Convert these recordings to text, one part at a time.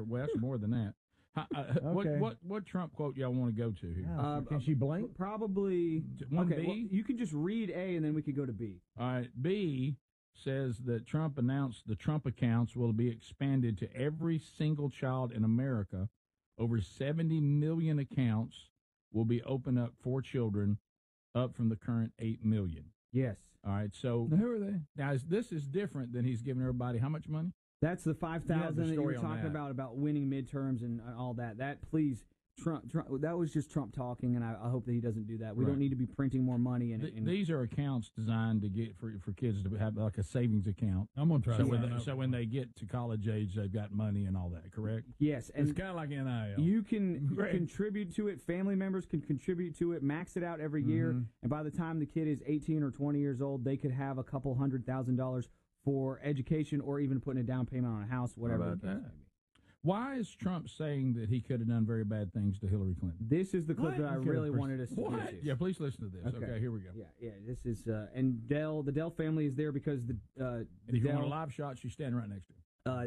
Well, that's more than that. Okay. What Trump quote y'all want to go to here? Can she blink? Probably. One Okay, B? well, you can just read A, and then we could go to B. All right, B says that Trump announced the Trump accounts will be expanded to every single child in America. Over 70 million accounts will be opened up for children, up from the current 8 million. Yes. All right, so Now, who are they? now this is different than he's giving everybody how much money? That's the You have 5,000 the that you story were on talking that. about winning midterms and all that. That, please, Trump, that was just Trump talking, and I hope that he doesn't do that. We Right. don't need to be printing more money. And These are accounts designed to get for kids to have like a savings account. I'm going to try So to when sign they, up so for when one. they get to college age, they've got money and all that. Correct? yes, and It's kind of like NIL. you can Great. contribute to it. Family members can contribute to it. Max it out every year, Mhm. and by the time the kid is 18 or 20 years old, they could have a couple $100,000 for education or even putting a down payment on a house, whatever. about the case that? may be. Why is Trump saying that he could have done very bad things to Hillary Clinton? This is the clip What? that I Okay, really pers- wanted us to what? get to. Yeah, please listen to this. Okay. Okay, here we go. Yeah. This is and the Dell family is there because the And if you want a Dell, live shot, she's standing right next to him.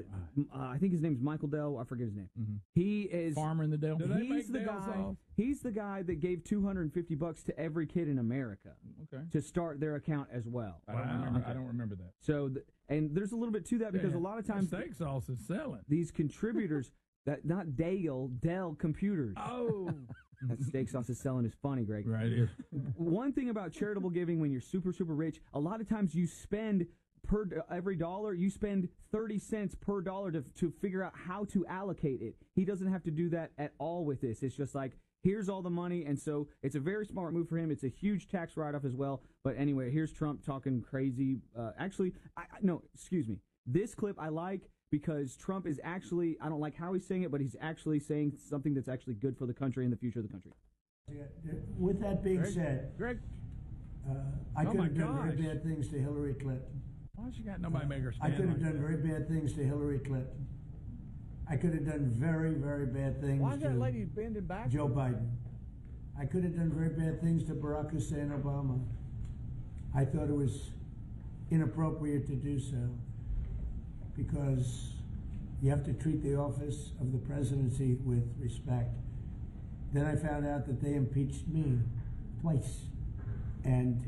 I think his name's Michael Dell. I forget his name. Mhm. He is Farmer in the Dell. Do they he's make the Dells guy. off? He's the guy that gave $250 to every kid in America Okay. to start their account as well. I don't Wow. remember. Okay. I don't remember that. So and there's a little bit to that because Yeah. a lot of That times steak sauce is selling. these contributors that not Dell Computers. Oh. That steak sauce is selling is funny, Greg. Right here. One thing about charitable giving, when you're super rich, a lot of times you spend every dollar, you spend 30 cents per dollar to figure out how to allocate it. He doesn't have to do that at all with this. It's just like, here's all the money, and so it's a very smart move for him. It's a huge tax write-off as well. But anyway, here's Trump talking crazy. No, excuse me. This clip I like because Trump is actually, I don't like how he's saying it, but he's actually saying something that's actually good for the country and the future of the country. With that being said, Greg, I Oh could my have done very gosh. bad things to Hillary Clinton. why don't you got nobody make her I stand could have like done that? very bad things to Hillary Clinton. I could have done very, very bad things Why is that to lady bending back? Joe Biden. I could have done very bad things to Barack Hussein Obama. I thought it was inappropriate to do so because you have to treat the office of the presidency with respect. Then I found out that they impeached me twice. And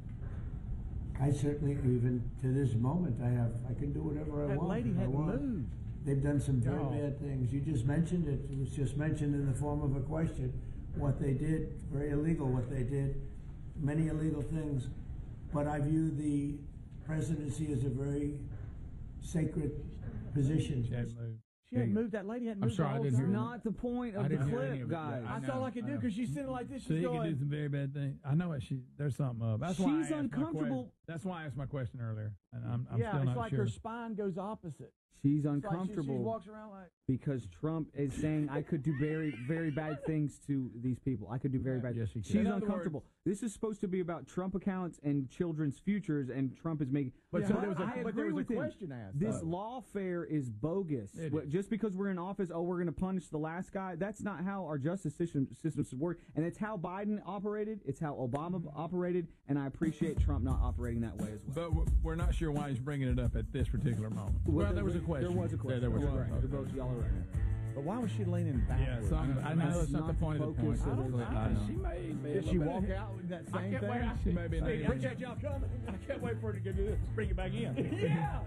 I certainly, even to this moment, I can do whatever I That want. lady if I hadn't want. moved. They've done some very No. bad things. You just mentioned it. It was just mentioned in the form of a question. What they did, very illegal what they did, many illegal things. But I view the presidency as a very sacred position. She hadn't moved. She hadn't moved. That lady hadn't I'm moved. sorry, the I whole didn't hear time. you. Not the point I of the didn't hear any clip, of it. guys. I That's all I could do because she's sitting like this. So She's he can do going. some very bad things. I know it. There's something up. That's why I She's asked my uncomfortable. question. That's why I asked my question earlier, and I'm Yeah, still it's not like sure. her spine goes opposite. She's It's like she uncomfortable walks around like. because Trump is saying I could do very, very bad things to these people. I could do very bad. Yes, he could. She's In other uncomfortable. This is supposed to be about Trump accounts and children's futures, and Trump is making. But Yeah, so there was a, I but there agree was a with him. question asked. This though. lawfare is bogus. It What- is. Just because we're in office, we're going to punish the last guy. That's not how our justice systems work. And it's how Biden operated. It's how Obama operated. And I appreciate Trump not operating that way as well. But we're not sure why he's bringing it up at this particular moment. Well, there was a question. There was a question. There was a You're question. right. You're both- y'all are right. But why was she leaning backwards? I know that's not the point of the point. focus of the clip. I know. She may be. Did she walk out with that I same can't thing? wait. She may be. Hey, not- appreciate y'all coming. I can't wait for her to get this. Bring it back in. yeah.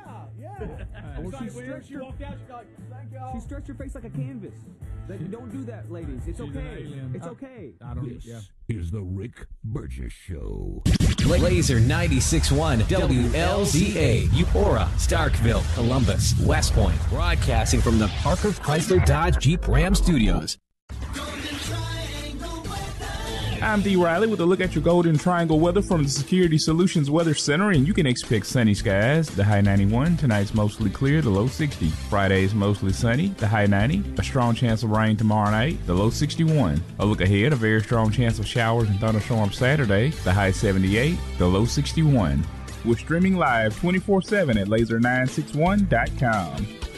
Well, she stretched she her- walked out. She's like, "Thank y'all." She stretched her face like a canvas. Don't do that, ladies. It's She's an okay. alien. It's okay. I don't. This Yeah. is the Rick Burgess Show. Laser 96.1 WLZA, Eupora, Starkville, Columbus, West Point, broadcasting from the Parker Chrysler Dodge Jeep Ram Studios. I'm D. Riley with a look at your Golden Triangle weather from the Security Solutions Weather Center, and you can expect sunny skies. The high 91. Tonight's mostly clear, the low 60. Friday's mostly sunny, the high 90. A strong chance of rain tomorrow night, the low 61. A look ahead, a very strong chance of showers and thunderstorms Saturday, the high 78, the low 61. We're streaming live 24/7 at laser961.com.